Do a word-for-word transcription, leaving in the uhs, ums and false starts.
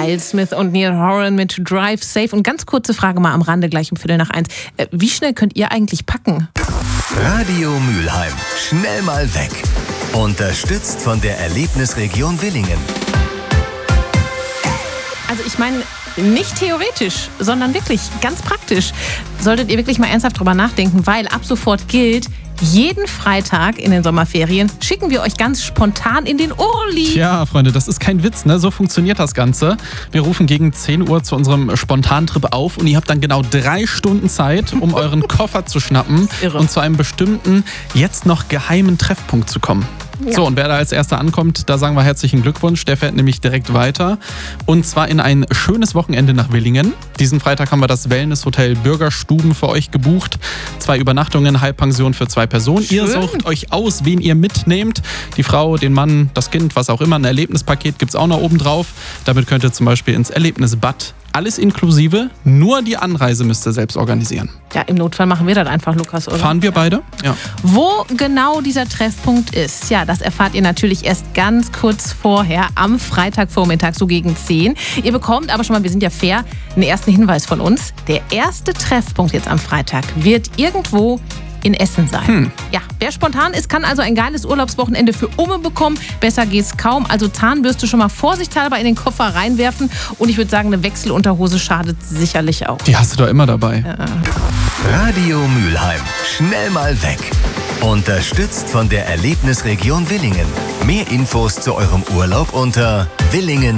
Smith und Neil Horan mit Drive Safe. Und ganz kurze Frage mal am Rande, gleich um Viertel nach eins. Wie schnell könnt ihr eigentlich packen? Radio Mülheim. Schnell mal weg. Unterstützt von der Erlebnisregion Willingen. Also ich meine, nicht theoretisch, sondern wirklich ganz praktisch. Solltet ihr wirklich mal ernsthaft drüber nachdenken, weil ab sofort gilt, jeden Freitag in den Sommerferien schicken wir euch ganz spontan in den Urlaub. Tja, Freunde, das ist kein Witz, ne? So funktioniert das Ganze. Wir rufen gegen zehn Uhr zu unserem Spontantrip auf und ihr habt dann genau drei Stunden Zeit, um euren Koffer zu schnappen Irre. und zu einem bestimmten, jetzt noch geheimen Treffpunkt zu kommen. Ja. So, und wer da als Erster ankommt, da sagen wir herzlichen Glückwunsch. Der fährt nämlich direkt weiter. Und zwar in ein schönes Wochenende nach Willingen. Diesen Freitag haben wir das Wellnesshotel Bürgerstuben für euch gebucht. Zwei Übernachtungen, Halbpension für zwei Personen. Schön. Ihr sucht euch aus, wen ihr mitnehmt. Die Frau, den Mann, das Kind, was auch immer. Ein Erlebnispaket gibt's auch noch oben drauf. Damit könnt ihr zum Beispiel ins Erlebnisbad. Alles inklusive, nur die Anreise müsst ihr selbst organisieren. Ja, im Notfall machen wir das einfach, Lukas, oder? Fahren wir beide? Ja. Wo genau dieser Treffpunkt ist, ja, das erfahrt ihr natürlich erst ganz kurz vorher, am Freitagvormittag, so gegen zehn. Ihr bekommt aber schon mal, wir sind ja fair, einen ersten Hinweis von uns. Der erste Treffpunkt jetzt am Freitag wird irgendwo in Essen sein. Hm. Ja, wer spontan ist, kann also ein geiles Urlaubswochenende für Umme bekommen. Besser geht's kaum. Also Zahnbürste schon mal vorsichtshalber in den Koffer reinwerfen. Und ich würde sagen, eine Wechselunterhose schadet sicherlich auch. Die hast du doch immer dabei. Ja. Radio Mülheim. Schnell mal weg. Unterstützt von der Erlebnisregion Willingen. Mehr Infos zu eurem Urlaub unter willingen